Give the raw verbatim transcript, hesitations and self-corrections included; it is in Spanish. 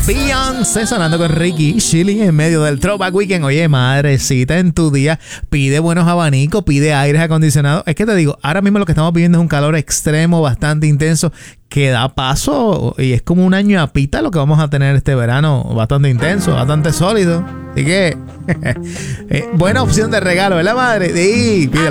Beyoncé sonando con Ricky Chili en medio del Throwback Weekend. Oye, madrecita, en tu día pide buenos abanicos, pide aires acondicionados. Es que te digo, ahora mismo lo que estamos viviendo es un calor extremo, bastante intenso, que da paso y es como un año a pita lo que vamos a tener este verano, bastante intenso, bastante sólido. Así que, eh, buena opción de regalo, ¿verdad, madre? Sí, pídela.